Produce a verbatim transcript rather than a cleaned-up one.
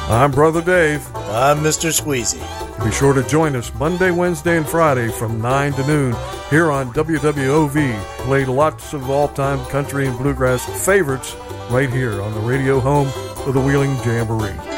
I'm Brother Dave. I'm Mister Squeezy. Be sure to join us Monday, Wednesday, and Friday from nine to noon here on W W O V. Play lots of all-time country and bluegrass favorites right here on the radio home of the Wheeling Jamboree.